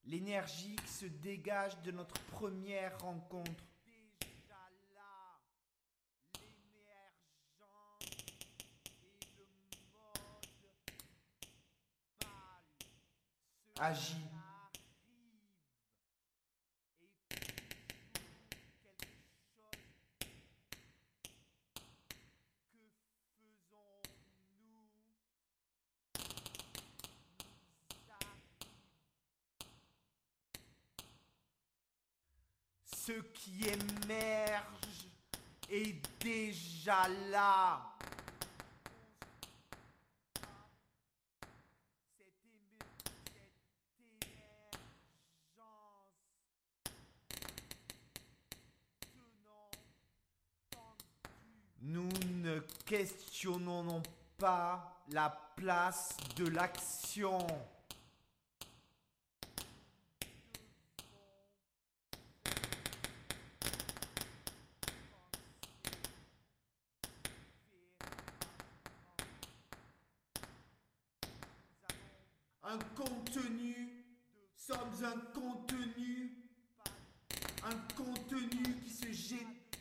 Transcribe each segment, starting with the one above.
l'énergie qui se dégage de notre première rencontre. Déjà là, l'émergence et le mode pâle se Agit. arrive et toujours quelque chose. Que faisons-nous? Nous arrive. Ce qui émerge est déjà là. Cette émergence tenant tendu. Nous ne questionnons pas la place de l'action. Un contenu, sommes un contenu qui se jette.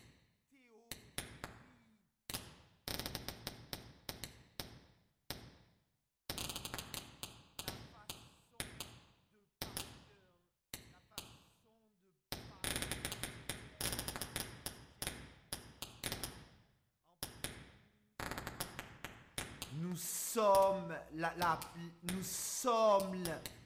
Nous sommes